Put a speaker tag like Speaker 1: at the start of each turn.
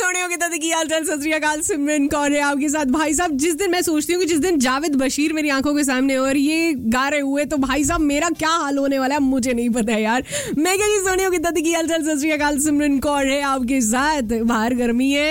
Speaker 1: सोनियो की दादी की हाल चाल, सत श्री अकाल, सिमरन कौर है आपके साथ। भाई साहब, जिस दिन मैं सोचती हूँ कि जिस दिन जावेद बशीर मेरी आंखों के सामने हो और ये गा रहे हुए, तो भाई साहब मेरा क्या हाल होने वाला है मुझे नहीं पता है यार। मैं क्या सोनियो की दादी की हाल चाल, सत श्री अकाल, सिमरन कौर है आपके साथ। बाहर गर्मी है,